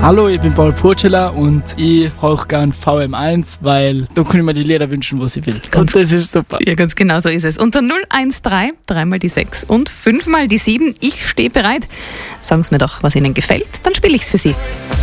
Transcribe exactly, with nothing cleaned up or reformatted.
Hallo, ich bin Paul Purcella und ich höre gern V M eins, weil da kann ich mir die Lieder wünschen, was ich will. Ganz, und das ist super. Ja, ganz genau so ist es. Unter null eins drei, dreimal die sechs und fünfmal die sieben. Ich stehe bereit. Sagen Sie mir doch, was Ihnen gefällt, dann spiele ich es für Sie.